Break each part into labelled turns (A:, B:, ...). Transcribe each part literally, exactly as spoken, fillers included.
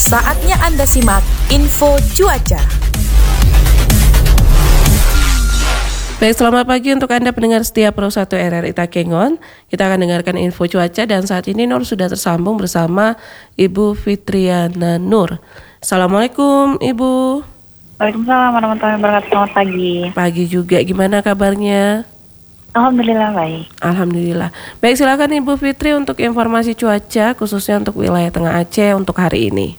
A: Saatnya Anda simak info cuaca.
B: Baik, selamat pagi untuk Anda pendengar setia Pro satu R R I Takengon. Kita akan dengarkan info cuaca dan saat ini Nur sudah tersambung bersama Ibu Fitriana Nur. Assalamualaikum Ibu.
C: Waalaikumsalam warahmatullahi wabarakatuh. Selamat pagi.
B: Pagi juga, gimana kabarnya?
C: Alhamdulillah baik.
B: Alhamdulillah. Baik, silakan Ibu Fitri untuk informasi cuaca khususnya untuk wilayah Tengah Aceh untuk hari ini.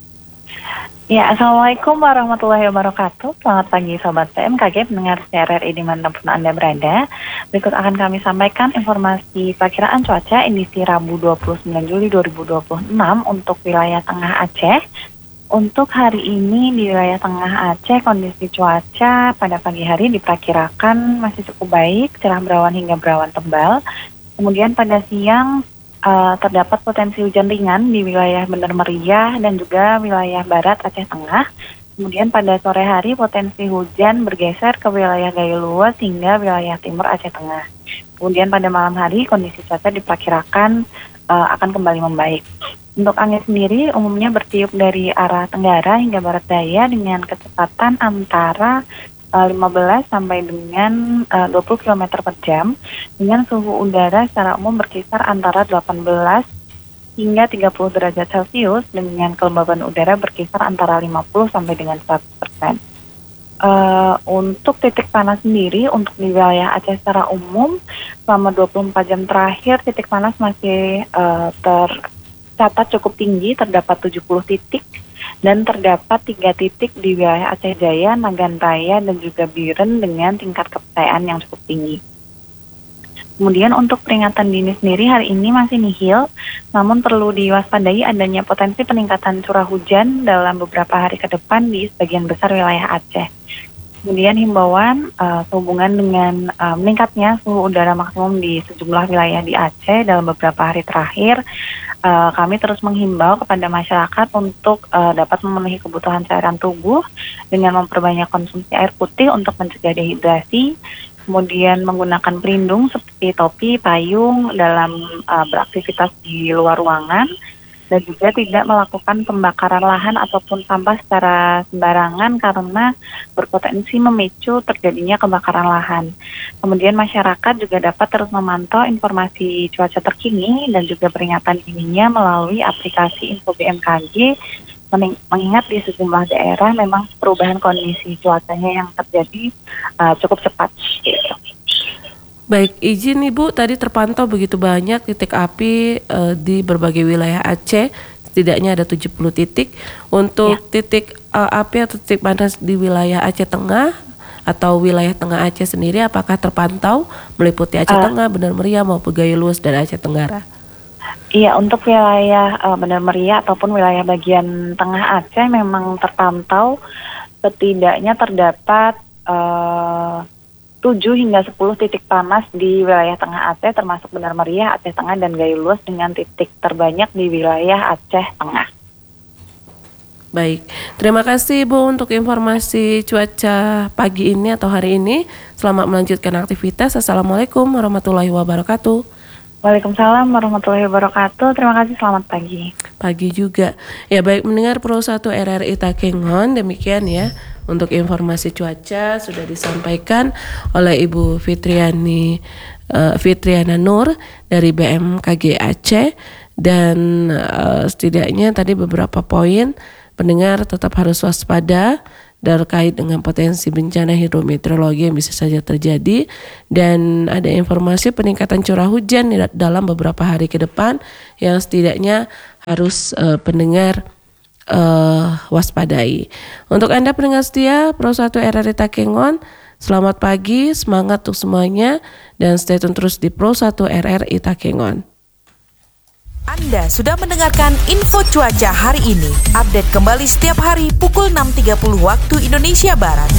C: Ya, Assalamualaikum warahmatullahi wabarakatuh. Selamat pagi Sobat P M K G pendengar C R R I dimanapun Anda berada. Berikut akan kami sampaikan informasi perakiraan cuaca edisi Rabu dua puluh sembilan Juli dua ribu dua puluh enam untuk wilayah Tengah Aceh. Untuk hari ini di wilayah Tengah Aceh kondisi cuaca pada pagi hari diperkirakan masih cukup baik, cerah berawan hingga berawan tebal. Kemudian pada siang Uh, terdapat potensi hujan ringan di wilayah Bener Meriah dan juga wilayah barat Aceh Tengah. Kemudian pada sore hari potensi hujan bergeser ke wilayah Gayo Luas hingga wilayah timur Aceh Tengah. Kemudian pada malam hari kondisi cuaca diperkirakan uh, akan kembali membaik. Untuk angin sendiri umumnya bertiup dari arah tenggara hingga barat daya dengan kecepatan antara lima belas sampai dengan uh, dua puluh kilometer per jam dengan suhu udara secara umum berkisar antara delapan belas hingga tiga puluh derajat Celcius dengan kelembaban udara berkisar antara lima puluh sampai dengan seratus persen. Uh, untuk titik panas sendiri untuk di wilayah Aceh secara umum selama dua puluh empat jam terakhir titik panas masih uh, tercatat cukup tinggi, terdapat tujuh puluh titik. Dan terdapat tiga titik di wilayah Aceh Jaya, Nagan Raya, dan juga Biren dengan tingkat kepercayaan yang cukup tinggi. Kemudian untuk peringatan dini sendiri hari ini masih nihil, namun perlu diwaspadai adanya potensi peningkatan curah hujan dalam beberapa hari ke depan di sebagian besar wilayah Aceh. Kemudian himbauan uh, sehubungan dengan uh, meningkatnya suhu udara maksimum di sejumlah wilayah di Aceh dalam beberapa hari terakhir. Uh, kami terus menghimbau kepada masyarakat untuk uh, dapat memenuhi kebutuhan cairan tubuh dengan memperbanyak konsumsi air putih untuk mencegah dehidrasi, kemudian menggunakan pelindung seperti topi, payung dalam uh, beraktivitas di luar ruangan, dan juga tidak melakukan pembakaran lahan ataupun sampah secara sembarangan karena berpotensi memicu terjadinya kebakaran lahan. Kemudian masyarakat juga dapat terus memantau informasi cuaca terkini dan juga peringatan dininya melalui aplikasi Info B M K G, mengingat di sejumlah daerah memang perubahan kondisi cuacanya yang terjadi uh, cukup cepat. Gitu.
B: Baik, izin Ibu, tadi terpantau begitu banyak titik api uh, di berbagai wilayah Aceh, setidaknya ada tujuh puluh titik. Untuk ya. titik uh, api atau titik panas di wilayah Aceh Tengah atau wilayah Tengah Aceh sendiri, apakah terpantau meliputi Aceh uh, Tengah, Bener Meriah maupun Gayo Luas dan Aceh Tenggara?
C: Iya, untuk wilayah uh, Bener Meriah ataupun wilayah bagian Tengah Aceh memang terpantau setidaknya terdapat uh, tujuh hingga sepuluh titik panas di wilayah Tengah Aceh termasuk Bener Meriah, Aceh Tengah, dan Gayo Luas dengan titik terbanyak di wilayah Aceh Tengah.
B: Baik, terima kasih Ibu untuk informasi cuaca pagi ini atau hari ini. Selamat melanjutkan aktivitas. Assalamualaikum warahmatullahi wabarakatuh.
C: Waalaikumsalam warahmatullahi wabarakatuh. Terima kasih, selamat pagi.
B: Pagi juga. Ya baik, mendengar Pro satu R R I Takengon, demikian ya. Untuk informasi cuaca sudah disampaikan oleh Ibu Fitriani uh, Fitriana Nur dari B M K G Aceh. Dan uh, setidaknya tadi beberapa poin pendengar tetap harus waspada terkait dengan potensi bencana hidrometeorologi yang bisa saja terjadi, dan ada informasi peningkatan curah hujan dalam beberapa hari ke depan yang setidaknya harus uh, pendengar uh, waspadai. Untuk Anda pendengar setia Pro satu R R I Takengon, selamat pagi, semangat untuk semuanya, dan stay tune terus di Pro satu R R I Takengon.
A: Anda sudah mendengarkan info cuaca hari ini. Update kembali setiap hari pukul enam tiga puluh waktu Indonesia Barat.